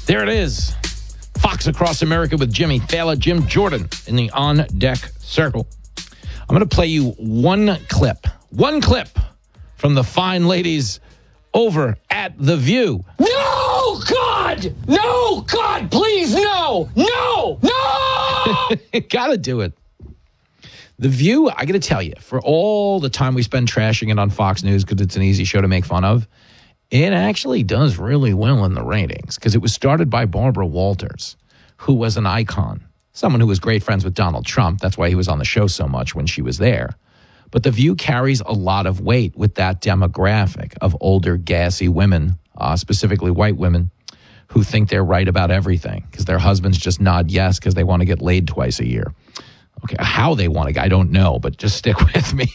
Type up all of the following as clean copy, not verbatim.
There it is. Fox Across America with Jimmy Thaler, Jim Jordan in the On Deck Circle. I'm going to play you one clip from the fine ladies over at The View. No, God! No, God, please, no! No! No! Gotta do it. The View, I got to tell you, for all the time we spend trashing it on Fox News because it's an easy show to make fun of, it actually does really well in the ratings because it was started by Barbara Walters, who was an icon, someone who was great friends with Donald Trump. That's why he was on the show so much when she was there. But The View carries a lot of weight with that demographic of older, gassy women, specifically white women, who think they're right about everything because their husbands just nod yes because they want to get laid twice a year. Okay, how they want to, I don't know, but just stick with me.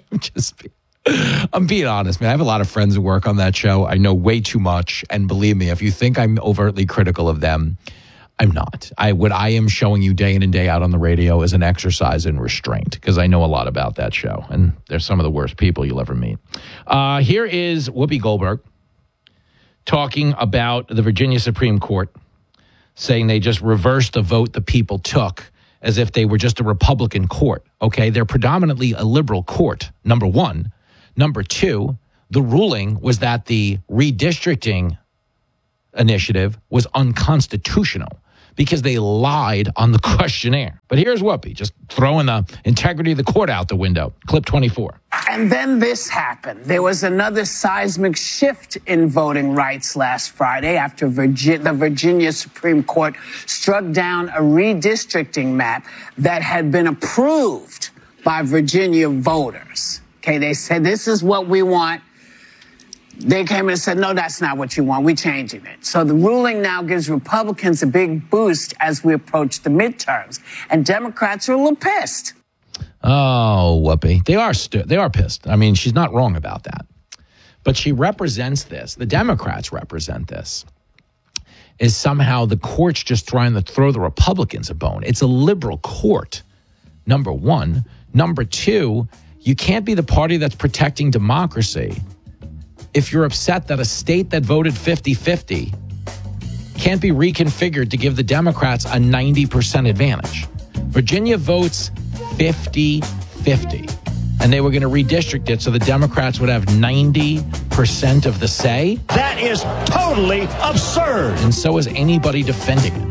I'm being honest, man. I have a lot of friends who work on that show. I know way too much. And believe me, if you think I'm overtly critical of them, I'm not. What I am showing you day in and day out on the radio is an exercise in restraint because I know a lot about that show. And they're some of the worst people you'll ever meet. Here is Whoopi Goldberg talking about the Virginia Supreme Court, saying they just reversed the vote the people took as if they were just a Republican court. Okay, they're predominantly a liberal court, number one. Number two, the ruling was that the redistricting initiative was unconstitutional because they lied on the questionnaire. But here's Whoopi, just throwing the integrity of the court out the window. Clip 24. And then this happened. There was another seismic shift in voting rights last Friday after the Virginia Supreme Court struck down a redistricting map that had been approved by Virginia voters. Okay, they said, this is what we want. They came in and said, no, that's not what you want. We're changing it. So the ruling now gives Republicans a big boost as we approach the midterms. And Democrats are a little pissed. Oh, Whoopi. They are pissed. I mean, she's not wrong about that. But she represents this. The Democrats represent this. Is somehow the court's just trying to throw the Republicans a bone. It's a liberal court, number one. Number two, you can't be the party that's protecting democracy if you're upset that a state that voted 50-50 can't be reconfigured to give the Democrats a 90% advantage. Virginia votes 50-50, and they were going to redistrict it so the Democrats would have 90% of the say. That is totally absurd. And so is anybody defending it.